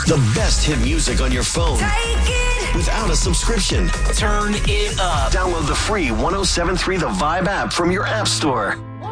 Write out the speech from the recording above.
The best hit music on your phone. Without a subscription. Turn it up. Download the free 107.3 The Vibe app from your app store.